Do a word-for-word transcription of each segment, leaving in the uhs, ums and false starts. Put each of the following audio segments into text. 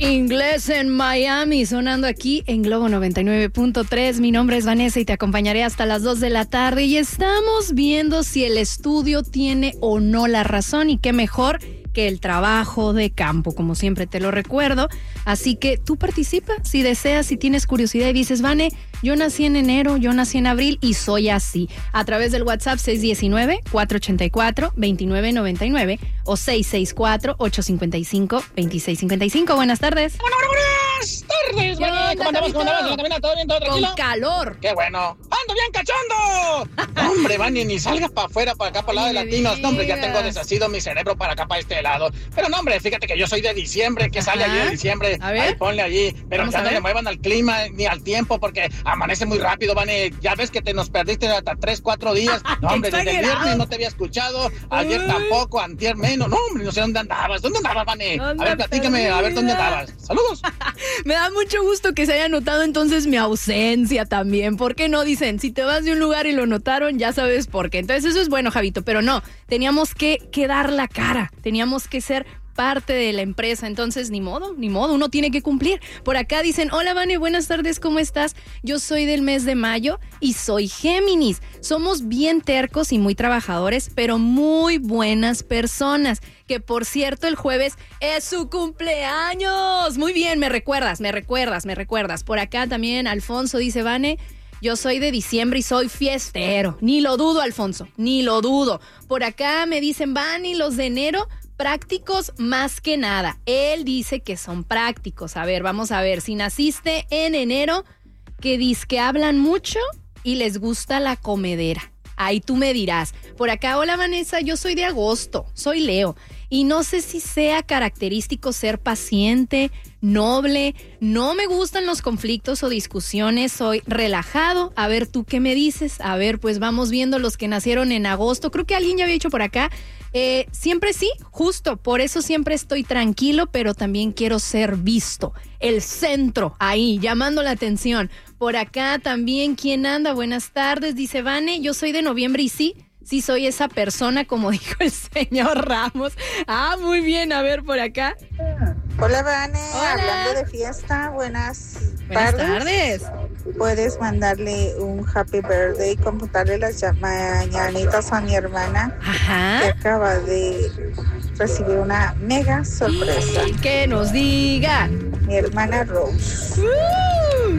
Inglés en Miami, sonando aquí en Globo noventa y nueve punto tres. Mi nombre es Vanessa y te acompañaré hasta las dos de la tarde. Y estamos viendo si el estudio tiene o no la razón, y qué mejor que el trabajo de campo, como siempre te lo recuerdo. Así que tú participa si deseas, si tienes curiosidad y dices, Vane, yo nací en enero, yo nací en abril y soy así. A través del WhatsApp seis uno nueve, cuatro ocho cuatro, dos nueve nueve nueve o seis seis cuatro, ocho cinco cinco, dos seis cinco cinco. Buenas tardes. Bueno, bueno, buenas tardes, Vane. ¿Cómo andamos? ¿Cómo andamos? ¿En la cabina todo bien, todo tranquilo? Con calor. ¡Qué bueno! ¡Ando bien cachondo! Hombre, Vane, ni salgas para afuera, para acá, para el lado de Latinos. No, hombre, ya tengo deshacido mi cerebro para acá, para este lado. Pero no, hombre, fíjate que yo soy de diciembre, que sale allí de diciembre. A ver. Ahí, ponle allí. Pero Vamos ya a no ver. le muevan al clima ni al tiempo, porque amanece muy rápido, Vane. Ya ves que te nos perdiste hasta tres, cuatro días. No, hombre, desde el viernes no te había escuchado. Ayer Uy. tampoco, antier menos. No, hombre, no sé dónde andabas. ¿Dónde andabas, Vane? A Anda ver, platícame, a ver dónde perdida. andabas. Saludos. Me da mucho gusto que se haya notado entonces mi ausencia también. ¿Por qué no? Dicen, si te vas de un lugar y lo notaron, ya sabes por qué. Entonces eso es bueno, Javito, pero no, teníamos que, que dar la cara, teníamos que ser parte de la empresa, entonces ni modo, ni modo, uno tiene que cumplir. Por acá dicen, hola Vane, buenas tardes, ¿cómo estás? Yo soy del mes de mayo y soy Géminis. Somos bien tercos y muy trabajadores, pero muy buenas personas. Que por cierto, el jueves es su cumpleaños. Muy bien, me recuerdas, me recuerdas, me recuerdas. Por acá también Alfonso dice, Vane, yo soy de diciembre y soy fiestero. Ni lo dudo, Alfonso, ni lo dudo. Por acá me dicen, Vane, los de enero, prácticos más que nada. Él dice que son prácticos. A ver, vamos a ver. Si naciste en enero, que dice que hablan mucho y les gusta la comedera. Ahí tú me dirás. Por acá, hola Vanessa, yo soy de agosto, soy Leo. Y no sé si sea característico ser paciente, noble. No me gustan los conflictos o discusiones, soy relajado. A ver, ¿tú qué me dices? A ver, pues vamos viendo los que nacieron en agosto. Creo que alguien ya había dicho por acá. Eh, siempre sí, justo, por eso siempre estoy tranquilo, pero también quiero ser visto. El centro, ahí, llamando la atención. Por acá también, ¿quién anda? Buenas tardes, dice Vane, yo soy de noviembre y sí, sí soy esa persona, como dijo el señor Ramos. Ah, muy bien, a ver por acá. Hola, Vane, Hola. hablando de fiesta, buenas, Buenas tardes. tardes. Puedes mandarle un happy birthday, computarle las ya- mañanitas a mi hermana, que Ajá. acaba de recibir una mega sorpresa. Que nos diga. Mi hermana Rose. Uh.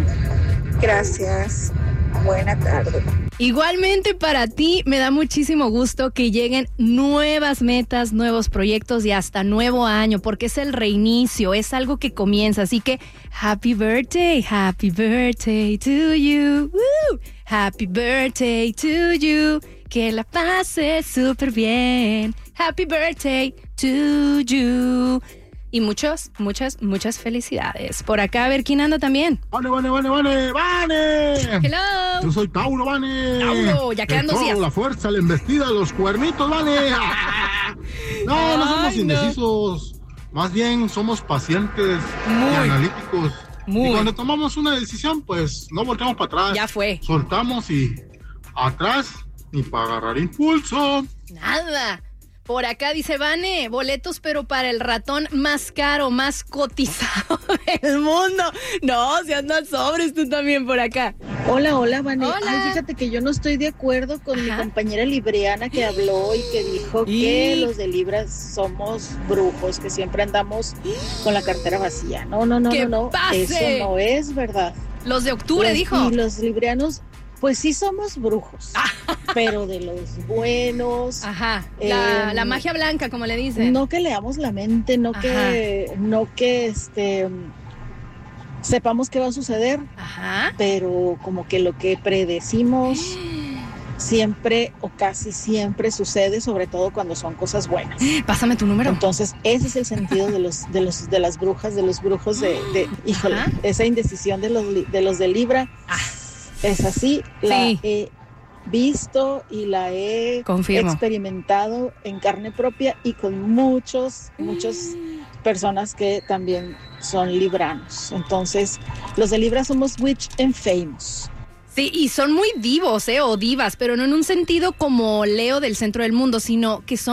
Gracias. Buena tarde. Igualmente para ti, me da muchísimo gusto que lleguen nuevas metas, nuevos proyectos y hasta nuevo año, porque es el reinicio, es algo que comienza. Así que, happy birthday, happy birthday to you. Woo. Happy birthday to you. Que la pases súper bien. Happy birthday to you. Y muchas, muchas, muchas felicidades. Por acá, a ver quién anda también. ¡Vane, vane, vane, vane! ¡Vane! Hello. Yo soy Tauro, Vane. Tauro, ya quedan De dos todo, días. La fuerza, la embestida, los cuernitos, Vane. No, no somos Ay, no. indecisos. Más bien somos pacientes Muy. y analíticos. Muy. Y cuando tomamos una decisión, pues no volteamos para atrás. Ya fue. Soltamos y atrás ni para agarrar impulso. Nada. Por acá dice Vane, boletos pero para el ratón más caro, más cotizado del mundo. No, si andas sobres tú también por acá. Hola, hola, Vane. Hola. Ay, fíjate que yo no estoy de acuerdo con Ajá. mi compañera libriana que habló y que dijo Y- que los de Libra somos brujos, que siempre andamos con la cartera vacía. No, no, no, ¡Que no, no. pase! Eso no es verdad. Los de octubre, Los- dijo. Y los librianos, pues sí somos brujos, pero de los buenos. Ajá, la, Eh, la magia blanca, como le dicen. No que leamos la mente, no Ajá. que, no que este sepamos qué va a suceder, Ajá. pero como que lo que predecimos siempre o casi siempre sucede, sobre todo cuando son cosas buenas. Pásame tu número. Entonces, ese es el sentido de los de los de las brujas, de los brujos de, de híjole, Ajá. esa indecisión de los li- de los de Libra. Ah. Es así, la Sí. he visto y la he Confirmo. experimentado en carne propia y con muchos, muchas personas que también son libranos. Entonces, los de Libra somos witch and famous. Sí, y son muy divos, ¿eh? O divas, pero no en un sentido como Leo del centro del mundo, sino que son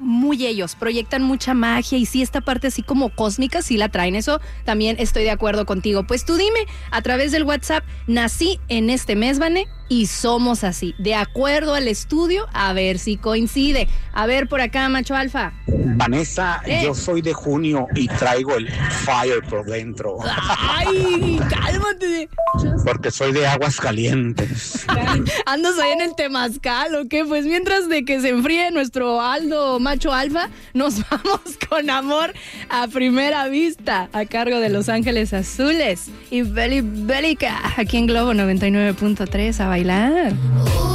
muy ellos, proyectan mucha magia y sí, esta parte así como cósmica, sí la traen, eso también estoy de acuerdo contigo. Pues tú dime, a través del WhatsApp, nací en este mes, Vane, y somos así, de acuerdo al estudio, a ver si coincide. A ver por acá, macho alfa. Vanessa, ¿Eh? yo soy de junio y traigo el fire por dentro. Ay, cálmate. Porque soy de aguas calientes. ¿Andas ahí en el temazcal o qué? Pues mientras de que se enfríe nuestro Aldo macho alfa, nos vamos con Amor a Primera Vista, a cargo de Los Ángeles Azules y Beli Bélica, aquí en Globo noventa y nueve punto tres, a bailar.